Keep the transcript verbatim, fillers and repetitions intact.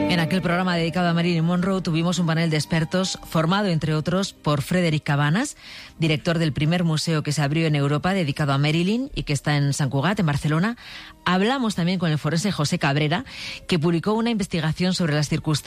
En aquel programa dedicado a Marilyn Monroe tuvimos un panel de expertos formado, entre otros, por Frederic Cabanas, director del primer museo que se abrió en Europa dedicado a Marilyn y que está en Sant Cugat, en Barcelona. Hablamos también con el forense José Cabrera, que publicó una investigación sobre las circunstancias